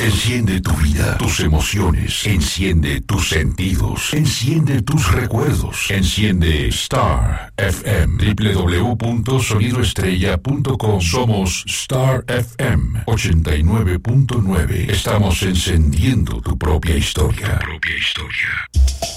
Enciende tu vida, tus emociones. Enciende tus sentidos. Enciende tus recuerdos. Enciende Star FM. www.sonidoestrella.com. Somos Star FM 89.9. Estamos encendiendo tu propia historia. Tu propia historia.